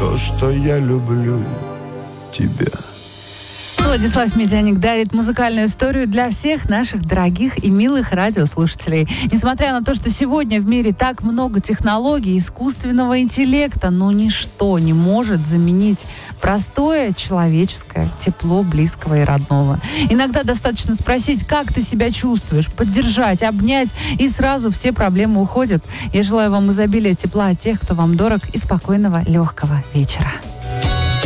то, что я люблю тебя. Владислав Медяник дарит музыкальную историю для всех наших дорогих и милых радиослушателей. Несмотря на то, что сегодня в мире так много технологий, искусственного интеллекта, но ничто не может заменить простое человеческое тепло близкого и родного. Иногда достаточно спросить, как ты себя чувствуешь, поддержать, обнять, и сразу все проблемы уходят. Я желаю вам изобилия тепла от тех, кто вам дорог, и спокойного, легкого вечера.